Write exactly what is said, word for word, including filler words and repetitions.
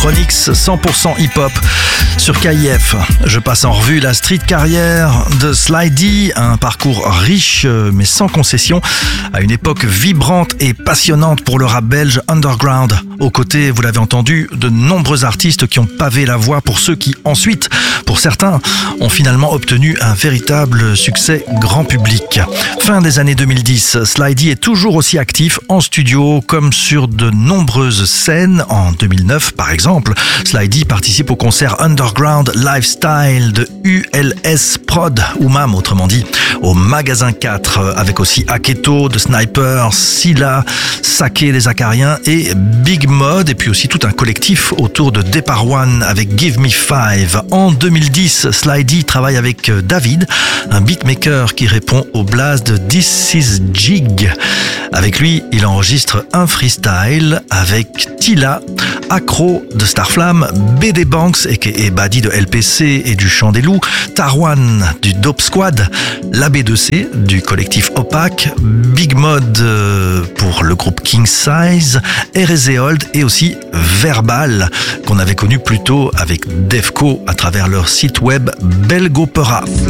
Chronix cent pour cent hip-hop sur K I F. Je passe en revue la street carrière de Sly-D, un parcours riche mais sans concession, à une époque vibrante et passionnante pour le rap belge underground. Aux côtés, vous l'avez entendu, de nombreux artistes qui ont pavé la voie pour ceux qui, ensuite, pour certains, ont finalement obtenu un véritable succès grand public. Fin des années deux mille dix, Sly-D est toujours aussi actif en studio comme sur de nombreuses scènes. En deux mille neuf, par exemple, Sly-D participe au concert Underground Lifestyle de U L S Prod, ou M A M autrement dit, au Magasin quatre, avec aussi Aketo, The Sniper, Silla, Saké les Acariens et Big Mod, et puis aussi tout un collectif autour de Depart One avec Give Me Five. En deux mille dix, Sly-D travaille avec David, un beatmaker qui répond au blaze de This Is Jig. Avec lui, il enregistre un freestyle avec Tila, Accro de Starflame, B D Banks aka Badi de L P C et du Chant des Loups, Tarwan du Dope Squad, la B deux C du collectif Opaque, Big Mod pour le groupe King Size, Erezéold et aussi Verbal qu'on avait connu plus tôt avec Defco à travers leur site web Belgopera.